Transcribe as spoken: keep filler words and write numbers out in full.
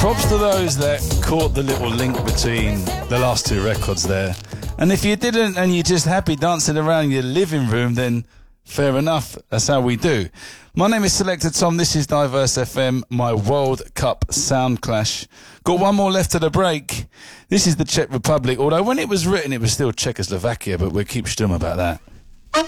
Props to those that caught the little link between the last two records there. And if you didn't and you're just happy dancing around your living room, then fair enough. That's how we do. My name is Selector Tom. This is Diverse F M, my World Cup Sound Clash. Got one more left to the break. This is the Czech Republic, although when it was written it was still Czechoslovakia, but we'll keep stum about that.